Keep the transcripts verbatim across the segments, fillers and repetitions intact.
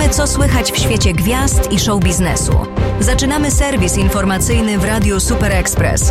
Wiemy, co słychać w świecie gwiazd i show biznesu. Zaczynamy serwis informacyjny w Radiu Super Express.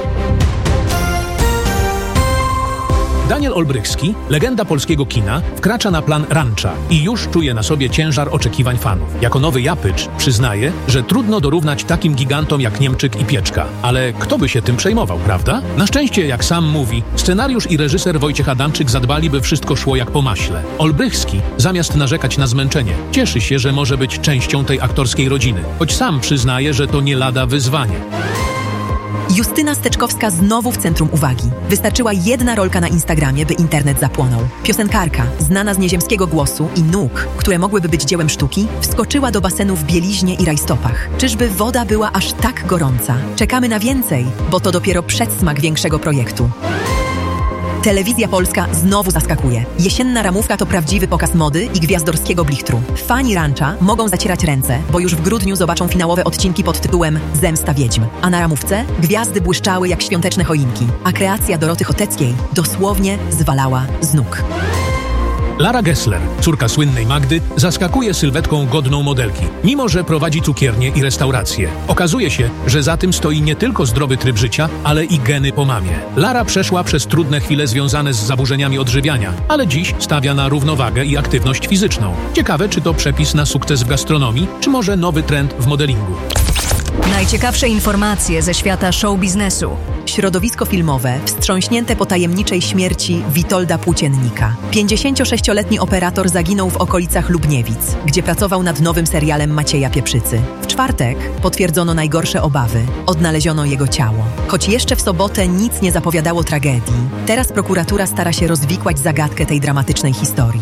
Daniel Olbrychski, legenda polskiego kina, wkracza na plan Rancha i już czuje na sobie ciężar oczekiwań fanów. Jako nowy Japycz przyznaje, że trudno dorównać takim gigantom jak Niemczyk i Pieczka. Ale kto by się tym przejmował, prawda? Na szczęście, jak sam mówi, scenariusz i reżyser Wojciech Adamczyk zadbali, by wszystko szło jak po maśle. Olbrychski, zamiast narzekać na zmęczenie, cieszy się, że może być częścią tej aktorskiej rodziny. Choć sam przyznaje, że to nie lada wyzwanie. Justyna Steczkowska znowu w centrum uwagi. Wystarczyła jedna rolka na Instagramie, by internet zapłonął. Piosenkarka, znana z nieziemskiego głosu i nóg, które mogłyby być dziełem sztuki, wskoczyła do basenu w bieliźnie i rajstopach. Czyżby woda była aż tak gorąca? Czekamy na więcej, bo to dopiero przedsmak większego projektu. Telewizja Polska znowu zaskakuje. Jesienna ramówka to prawdziwy pokaz mody i gwiazdorskiego blichtru. Fani Rancha mogą zacierać ręce, bo już w grudniu zobaczą finałowe odcinki pod tytułem Zemsta Wiedźm. A na ramówce gwiazdy błyszczały jak świąteczne choinki, a kreacja Doroty Choteckiej dosłownie zwalała z nóg. Lara Gessler, córka słynnej Magdy, zaskakuje sylwetką godną modelki, mimo że prowadzi cukiernię i restaurację. Okazuje się, że za tym stoi nie tylko zdrowy tryb życia, ale i geny po mamie. Lara przeszła przez trudne chwile związane z zaburzeniami odżywiania, ale dziś stawia na równowagę i aktywność fizyczną. Ciekawe, czy to przepis na sukces w gastronomii, czy może nowy trend w modelingu. Najciekawsze informacje ze świata show biznesu. Środowisko filmowe wstrząśnięte po tajemniczej śmierci Witolda Płóciennika. pięćdziesięciosześcioletni operator zaginął w okolicach Lubniewic, gdzie pracował nad nowym serialem Macieja Pieprzycy. W czwartek potwierdzono najgorsze obawy. Odnaleziono jego ciało. Choć jeszcze w sobotę nic nie zapowiadało tragedii, teraz prokuratura stara się rozwikłać zagadkę tej dramatycznej historii.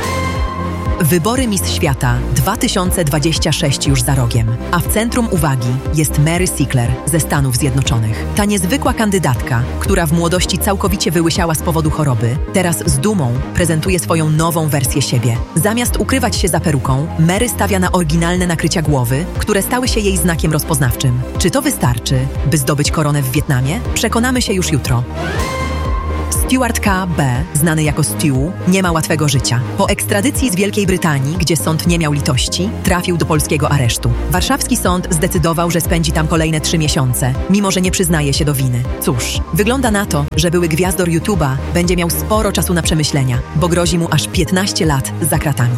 Wybory Miss Świata dwa tysiące dwudziesty szósty już za rogiem, a w centrum uwagi jest Mary Sickler ze Stanów Zjednoczonych. Ta niezwykła kandydatka, która w młodości całkowicie wyłysiała z powodu choroby, teraz z dumą prezentuje swoją nową wersję siebie. Zamiast ukrywać się za peruką, Mary stawia na oryginalne nakrycia głowy, które stały się jej znakiem rozpoznawczym. Czy to wystarczy, by zdobyć koronę w Wietnamie? Przekonamy się już jutro. Stuart K B, znany jako Stu, nie ma łatwego życia. Po ekstradycji z Wielkiej Brytanii, gdzie sąd nie miał litości, trafił do polskiego aresztu. Warszawski sąd zdecydował, że spędzi tam kolejne trzy miesiące, mimo że nie przyznaje się do winy. Cóż, wygląda na to, że były gwiazdor YouTube'a będzie miał sporo czasu na przemyślenia, bo grozi mu aż piętnaście lat za kratami.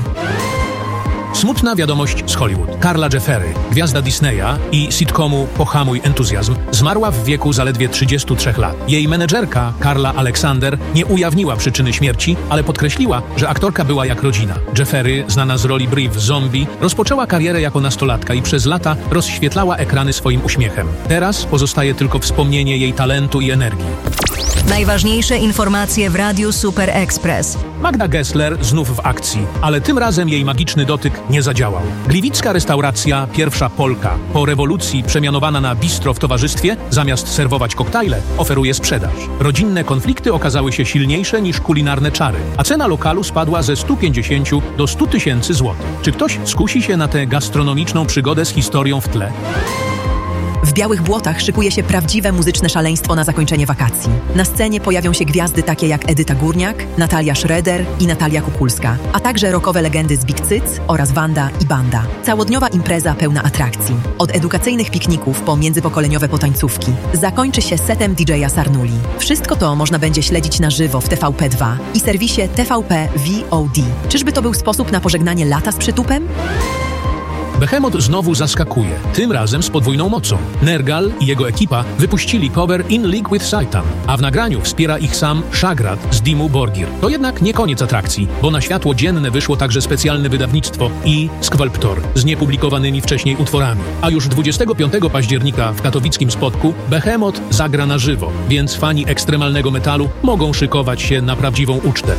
Smutna wiadomość z Hollywood. Carla Jeffery, gwiazda Disneya i sitcomu Pohamuj entuzjazm, zmarła w wieku zaledwie trzydziestu trzech lat. Jej menedżerka, Carla Alexander, nie ujawniła przyczyny śmierci, ale podkreśliła, że aktorka była jak rodzina. Jeffery, znana z roli Brie w Zombie, rozpoczęła karierę jako nastolatka i przez lata rozświetlała ekrany swoim uśmiechem. Teraz pozostaje tylko wspomnienie jej talentu i energii. Najważniejsze informacje w Radiu Super Express. Magda Gessler znów w akcji, ale tym razem jej magiczny dotyk nie zadziałał. Gliwicka restauracja Pierwsza Polka, po rewolucji przemianowana na bistro w towarzystwie, zamiast serwować koktajle, oferuje sprzedaż. Rodzinne konflikty okazały się silniejsze niż kulinarne czary, a cena lokalu spadła ze stu pięćdziesięciu do stu tysięcy złotych. Czy ktoś skusi się na tę gastronomiczną przygodę z historią w tle? W Białych Błotach szykuje się prawdziwe muzyczne szaleństwo na zakończenie wakacji. Na scenie pojawią się gwiazdy takie jak Edyta Górniak, Natalia Schroeder i Natalia Kukulska, a także rockowe legendy z Big Cyc oraz Wanda i Banda. Całodniowa impreza pełna atrakcji. Od edukacyjnych pikników po międzypokoleniowe potańcówki. Zakończy się setem D J a Sarnuli. Wszystko to można będzie śledzić na żywo w T V P dwa i serwisie T V P V O D. Czyżby to był sposób na pożegnanie lata z przytupem? Behemoth znowu zaskakuje, tym razem z podwójną mocą. Nergal i jego ekipa wypuścili cover In League with Satan, a w nagraniu wspiera ich sam Shagrat z Dimmu Borgir. To jednak nie koniec atrakcji, bo na światło dzienne wyszło także specjalne wydawnictwo i Sculptor z niepublikowanymi wcześniej utworami. A już dwudziestego piątego października w katowickim Spodku Behemoth zagra na żywo, więc fani ekstremalnego metalu mogą szykować się na prawdziwą ucztę.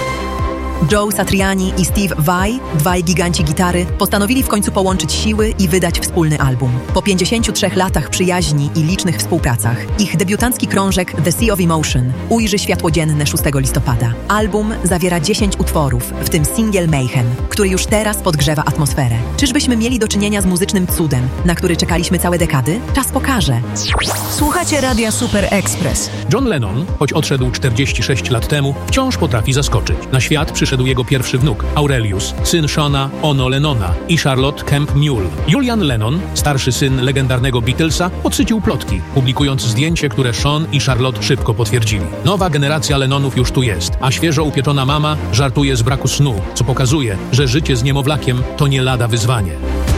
Joe Satriani i Steve Vai, dwaj giganci gitary, postanowili w końcu połączyć siły i wydać wspólny album. Po pięćdziesięciu trzech latach przyjaźni i licznych współpracach, ich debiutancki krążek The Sea of Emotion ujrzy światło dzienne szóstego listopada. Album zawiera dziesięć utworów, w tym singiel Mayhem, który już teraz podgrzewa atmosferę. Czyżbyśmy mieli do czynienia z muzycznym cudem, na który czekaliśmy całe dekady? Czas pokaże. Słuchacie Radia Super Express. John Lennon, choć odszedł czterdzieści sześć lat temu, wciąż potrafi zaskoczyć. Na świat przyszedł przyszedł jego pierwszy wnuk, Aurelius, syn Shona Ono Lennona i Charlotte Kemp Mule. Julian Lennon, starszy syn legendarnego Beatlesa, podsycił plotki, publikując zdjęcie, które Sean i Charlotte szybko potwierdzili. Nowa generacja Lennonów już tu jest, a świeżo upieczona mama żartuje z braku snu, co pokazuje, że życie z niemowlakiem to nie lada wyzwanie.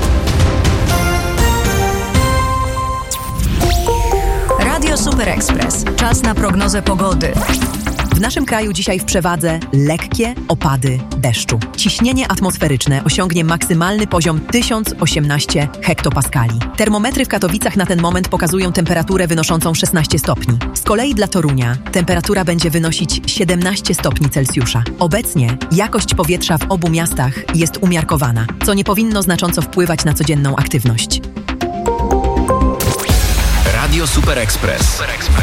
Radio Super Express. Czas na prognozę pogody. W naszym kraju dzisiaj w przewadze lekkie opady deszczu. Ciśnienie atmosferyczne osiągnie maksymalny poziom tysiąc osiemnaście hektopaskali. Termometry w Katowicach na ten moment pokazują temperaturę wynoszącą szesnaście stopni. Z kolei dla Torunia temperatura będzie wynosić siedemnaście stopni Celsjusza. Obecnie jakość powietrza w obu miastach jest umiarkowana, co nie powinno znacząco wpływać na codzienną aktywność. Radio Super Express.